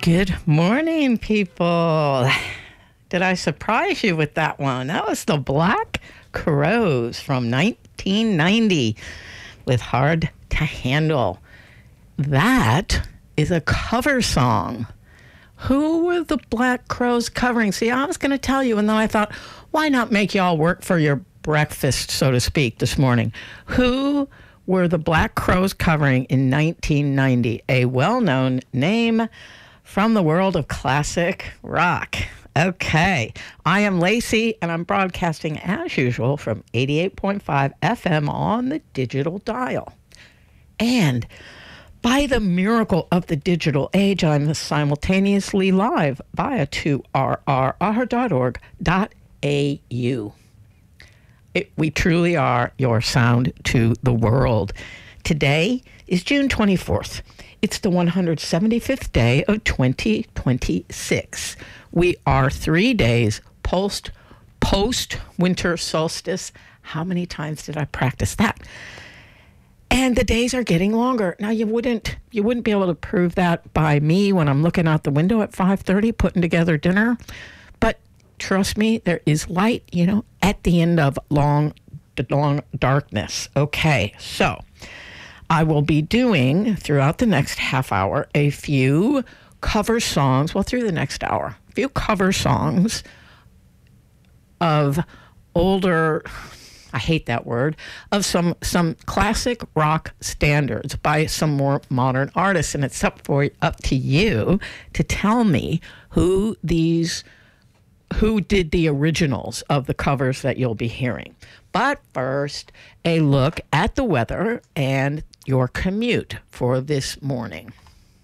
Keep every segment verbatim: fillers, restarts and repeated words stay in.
Good morning, people. Did I surprise you with that one? That was the Black Crowes from nineteen ninety with Hard to Handle. That is a cover song. Who were the Black Crowes covering? See, I was going to tell you, and then I thought, why not make y'all work for your breakfast, so to speak, this morning? Who were the Black Crowes covering in nineteen ninety? A well-known name from the world of classic rock. Okay, I am Lacey, and I'm broadcasting as usual from eighty-eight point five F M on the digital dial. And by the miracle of the digital age, I'm simultaneously live via two R R R dot org dot A U. It, we truly are your sound to the world. Today is June twenty-fourth. It's the one hundred seventy-fifth day of twenty twenty-six. We are three days post, post winter solstice. How many times did I practice that? And the days are getting longer. Now, you wouldn't you wouldn't be able to prove that by me when I'm looking out the window at five thirty, putting together dinner. But trust me, there is light, you know, at the end of long, long darkness. Okay, so I will be doing, throughout the next half hour, a few cover songs, well, through the next hour, a few cover songs of older, I hate that word, of some some classic rock standards by some more modern artists. And it's up for up to you to tell me who these who did the originals of the covers that you'll be hearing. But first, a look at the weather and your commute for this morning.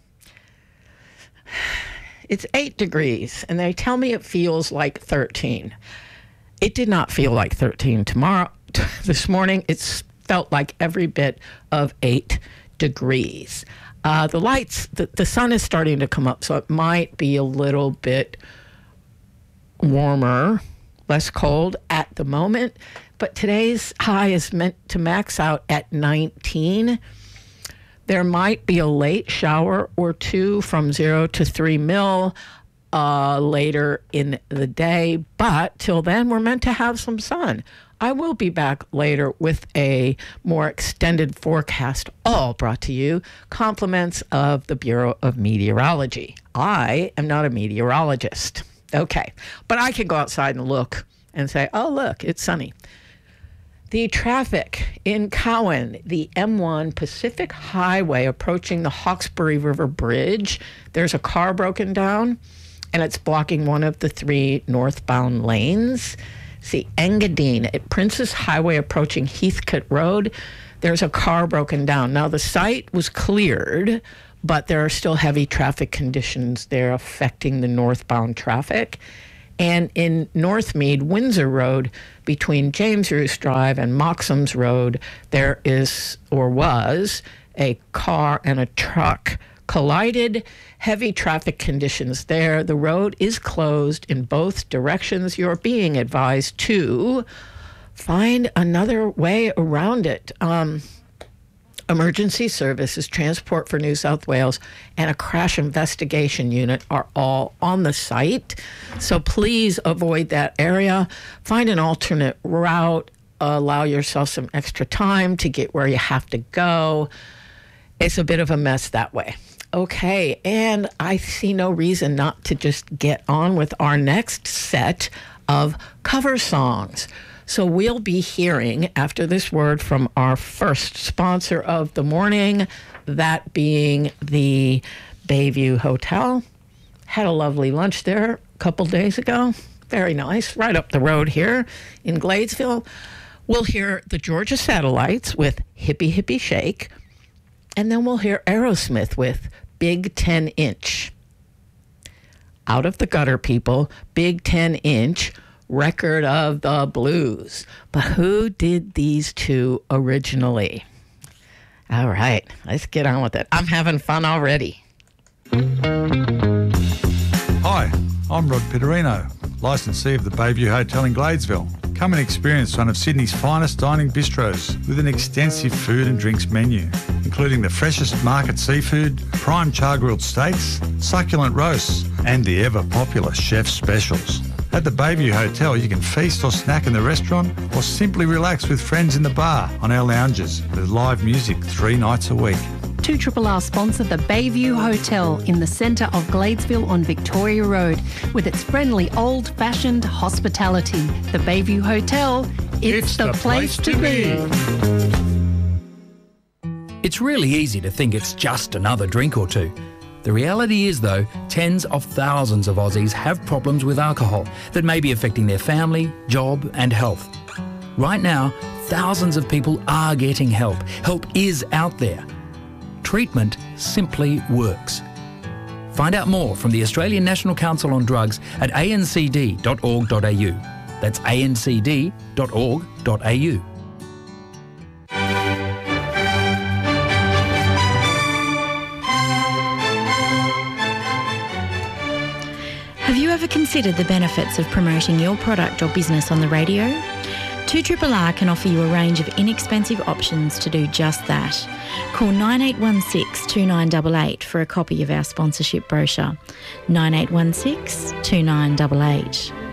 It's eight degrees, and they tell me it feels like thirteen. It did not feel like thirteen tomorrow. This morning, it's felt like every bit of eight degrees. Uh, the lights, the, the sun is starting to come up, so it might be a little bit warmer, less cold at the moment. But today's high is meant to max out at nineteen. There might be a late shower or two from zero to three mil uh, later in the day. But till then, we're meant to have some sun. I will be back later with a more extended forecast, all brought to you, compliments of the Bureau of Meteorology. I am not a meteorologist. Okay, but I can go outside and look and say, oh, look, it's sunny. The traffic in Cowan, the M one Pacific Highway approaching the Hawkesbury River Bridge, there's a car broken down, and it's blocking one of the three northbound lanes. See, Engadine at Princess Highway approaching Heathcote Road, there's a car broken down. Now, the site was cleared, but there are still heavy traffic conditions there affecting the northbound traffic. And in Northmead, Windsor Road, between James Roos Drive and Moxham's Road, there is, or was, a car and a truck collided. Heavy traffic conditions there. The road is closed in both directions. You're being advised to find another way around it. Um, Emergency Services, Transport for New South Wales, and a crash investigation unit are all on the site. So please avoid that area. Find an alternate route. Allow yourself some extra time to get where you have to go. It's a bit of a mess that way. Okay, and I see no reason not to just get on with our next set of cover songs. So we'll be hearing, after this word, from our first sponsor of the morning, that being the Bayview Hotel. Had a lovely lunch there a couple days ago. Very nice, right up the road here in Gladesville. We'll hear the Georgia Satellites with Hippie Hippie Shake, and then we'll hear Aerosmith with Big ten inch. Out of the Gutter, people, Big ten inch. Record of the Blues. But who did these two originally? All right, let's get on with it. I'm having fun already. Hi, I'm Rod Pitterino, licensee of the Bayview Hotel in Gladesville. Come and experience one of Sydney's finest dining bistros with an extensive food and drinks menu, including the freshest market seafood, prime char-grilled steaks, succulent roasts, and the ever-popular chef's specials. At the Bayview Hotel, you can feast or snack in the restaurant or simply relax with friends in the bar on our lounges with live music three nights a week. two R R R sponsor the Bayview Hotel in the centre of Gladesville on Victoria Road with its friendly old-fashioned hospitality. The Bayview Hotel, it's, It's the, the place, place to to be. It's really easy to think it's just another drink or two. The reality is, though, tens of thousands of Aussies have problems with alcohol that may be affecting their family, job and health. Right now, thousands of people are getting help. Help is out there. Treatment simply works. Find out more from the Australian National Council on Drugs at a n c d dot org dot a u. That's a n c d dot org dot a u. Have you ever considered the benefits of promoting your product or business on the radio? two R R R can offer you a range of inexpensive options to do just that. Call nine eight one six, two nine eight eight for a copy of our sponsorship brochure. nine eight one six, two nine eight eight.